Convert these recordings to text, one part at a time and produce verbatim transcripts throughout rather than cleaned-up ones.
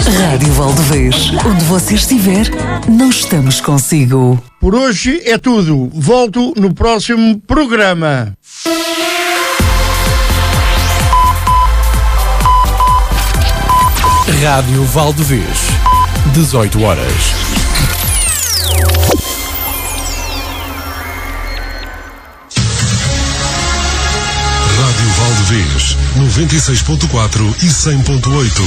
Rádio Valdevez, onde você estiver, nós estamos consigo. Por hoje é tudo. Volto no próximo programa. Rádio Valdevez, dezoito horas. Rádio Valdevez, noventa e seis ponto quatro e cem ponto oito.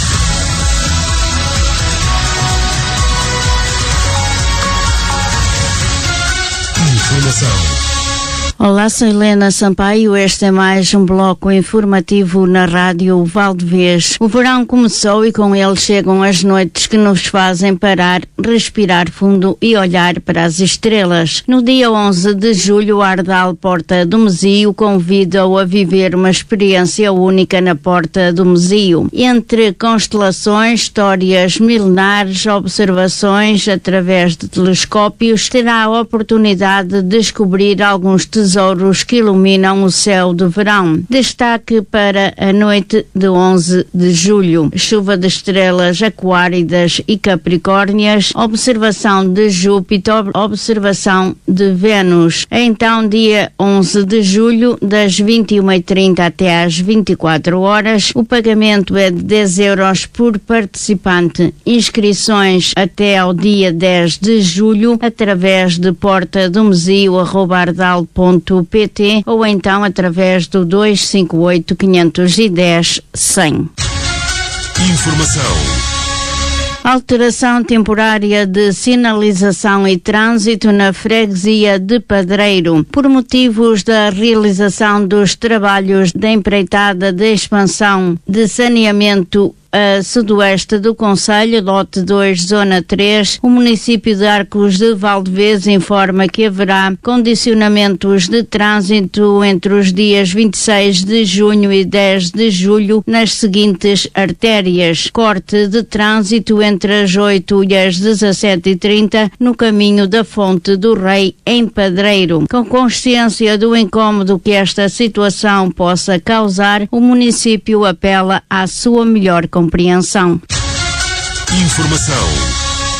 Informação. Olá, sou Helena Sampaio. Este é mais um bloco informativo na Rádio Valdevez. O verão começou e com ele chegam as noites que nos fazem parar, respirar fundo e olhar para as estrelas. No dia onze de julho, a Ardal Porta do Mesio convida-o a viver uma experiência única na Porta do Mesio. Entre constelações, histórias milenares, observações através de telescópios, terá a oportunidade de descobrir alguns tesouros que iluminam o céu de verão. Destaque para a noite de onze de julho. Chuva de estrelas aquáridas e capricórnias, observação de Júpiter, observação de Vênus. Então, dia onze de julho, das vinte e uma e trinta até às vinte e quatro horas, o pagamento é de dez euros por participante. Inscrições até ao dia dez de julho, através de porta do mesio arroba ardal ponto pt ou então através do dois cinco oito, quinhentos e dez, cem. Informação. Alteração temporária de sinalização e trânsito na freguesia de Padreiro. Por motivos da realização dos trabalhos da empreitada de expansão de saneamento a sudoeste do concelho, lote dois, zona três, o município de Arcos de Valdevez informa que haverá condicionamentos de trânsito entre os dias vinte e seis de junho e dez de julho nas seguintes artérias. Corte de trânsito entre as oito e as dezassete e trinta no caminho da Fonte do Rei, em Padreiro. Com consciência do incômodo que esta situação possa causar, o município apela à sua melhor compreensão. Informação.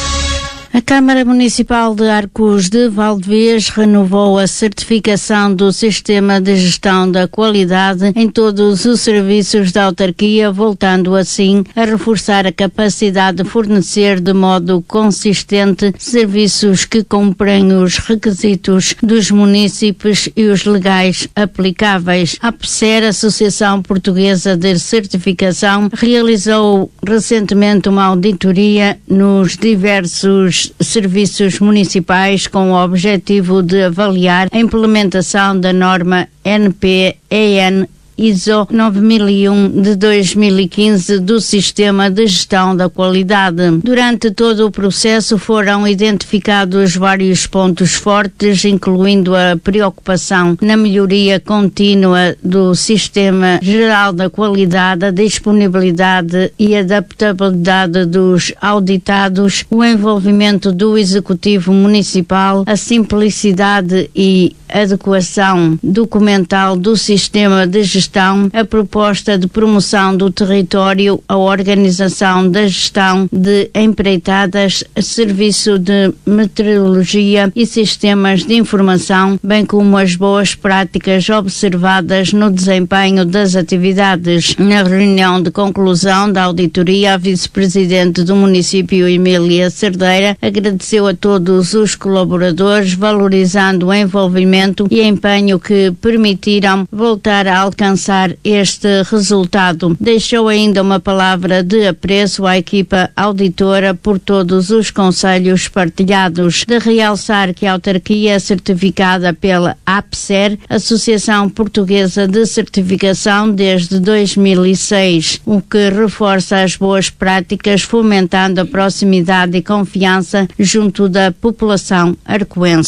A Câmara Municipal de Arcos de Valdevez renovou a certificação do Sistema de Gestão da Qualidade em todos os serviços da autarquia, voltando assim a reforçar a capacidade de fornecer de modo consistente serviços que cumprem os requisitos dos munícipes e os legais aplicáveis. A APSER, Associação Portuguesa de Certificação, realizou recentemente uma auditoria nos diversos serviços municipais com o objetivo de avaliar a implementação da norma N P E N I S O nove mil e um de dois mil e quinze do Sistema de Gestão da Qualidade. Durante todo o processo foram identificados vários pontos fortes, incluindo a preocupação na melhoria contínua do Sistema Geral da Qualidade, a disponibilidade e adaptabilidade dos auditados, o envolvimento do Executivo Municipal, a simplicidade e adequação documental do sistema de gestão, a proposta de promoção do território, a organização da gestão de empreitadas, serviço de meteorologia e sistemas de informação, bem como as boas práticas observadas no desempenho das atividades. Na reunião de conclusão da auditoria, a vice-presidente do município, Emília Cerdeira, agradeceu a todos os colaboradores, valorizando o envolvimento e empenho que permitiram voltar a alcançar este resultado. Deixou ainda uma palavra de apreço à equipa auditora por todos os conselhos partilhados. De realçar que a autarquia é certificada pela APSER, Associação Portuguesa de Certificação, desde dois mil e seis, o que reforça as boas práticas, fomentando a proximidade e confiança junto da população arcoense.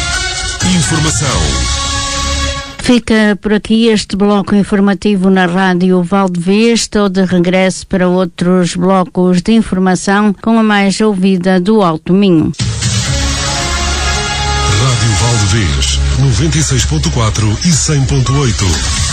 Informação. Fica por aqui este bloco informativo na Rádio Valdevez. Estou de regresso para outros blocos de informação com a mais ouvida do Alto Minho. Rádio Valdevez, noventa e seis ponto quatro e cem ponto oito.